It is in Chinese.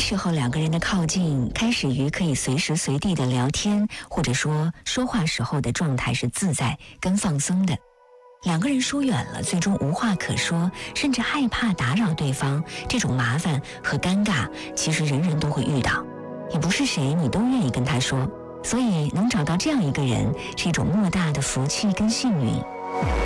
时候两个人的靠近开始于可以随时随地的聊天，或者说说话时候的状态是自在跟放松的。两个人疏远了，最终无话可说，甚至害怕打扰对方，这种麻烦和尴尬其实人人都会遇到，也不是谁你都愿意跟他说，所以能找到这样一个人是一种莫大的福气跟幸运。